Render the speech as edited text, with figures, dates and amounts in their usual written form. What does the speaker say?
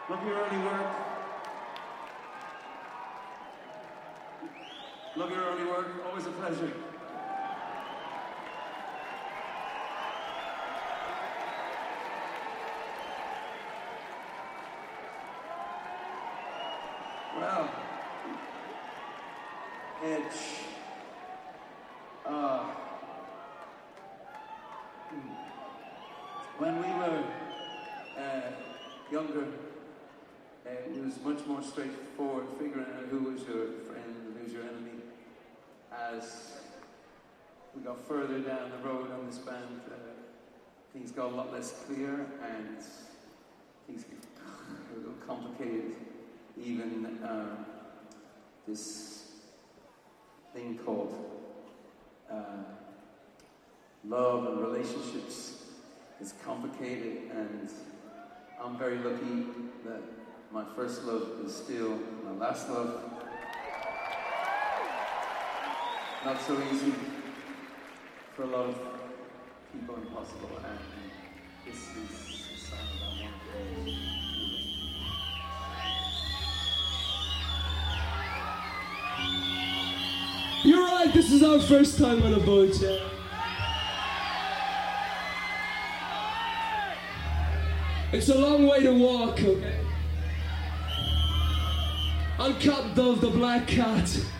Love your early work. Love your early work. Always a pleasure. Well, Edge. When we were younger, it was much more straightforward figuring out who was your friend and who's your enemy. As we got further down the road on this band, things got a lot less clear and things got a little complicated. Even this thing called love and relationships is complicated, and I'm very lucky that my first love is still my last love. Not so easy for a lot of people, impossible, and this is a song that I want to play. You're right, this is our first time on a boat, yeah. It's a long way to walk, okay? Uncut Dove, the black cat.